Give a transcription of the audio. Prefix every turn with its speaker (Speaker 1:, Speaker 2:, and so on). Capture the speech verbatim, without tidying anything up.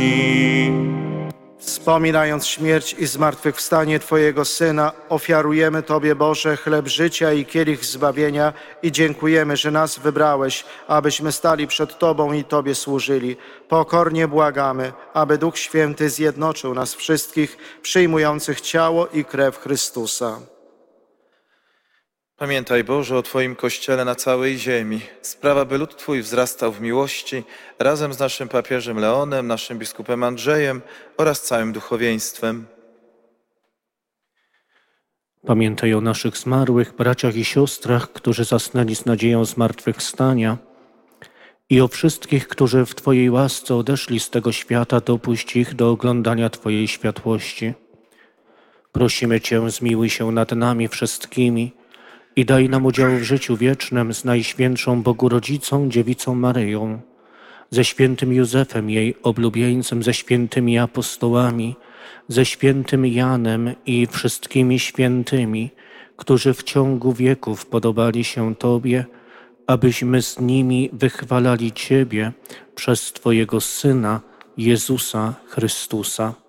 Speaker 1: wieczni.
Speaker 2: Wspominając śmierć i zmartwychwstanie Twojego Syna, ofiarujemy Tobie, Boże, chleb życia i kielich zbawienia i dziękujemy, że nas wybrałeś, abyśmy stali przed Tobą i Tobie służyli. Pokornie błagamy, aby Duch Święty zjednoczył nas wszystkich, przyjmujących ciało i krew Chrystusa.
Speaker 3: Pamiętaj, Boże, o Twoim Kościele na całej ziemi. Sprawa, by lud Twój wzrastał w miłości, razem z naszym papieżem Leonem, naszym biskupem Andrzejem oraz całym duchowieństwem.
Speaker 4: Pamiętaj o naszych zmarłych braciach i siostrach, którzy zasnęli z nadzieją zmartwychwstania, i o wszystkich, którzy w Twojej łasce odeszli z tego świata, dopuść ich do oglądania Twojej światłości. Prosimy Cię, zmiłuj się nad nami wszystkimi i daj nam udział w życiu wiecznym z Najświętszą Bogu Rodzicą, Dziewicą Maryją, ze świętym Józefem, jej oblubieńcem, ze świętymi apostołami, ze świętym Janem i wszystkimi świętymi, którzy w ciągu wieków podobali się Tobie, abyśmy z nimi wychwalali Ciebie przez Twojego Syna, Jezusa Chrystusa.